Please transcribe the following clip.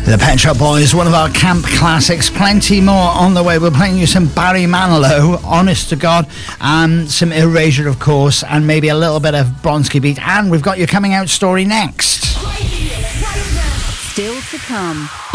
The Pet Shop Boys, one of our camp classics. Plenty more on the way. We're playing you some Barry Manilow, honest to God, some Erasure, of course, and maybe a little bit of Bronski Beat. And we've got your coming out story next. Still to come.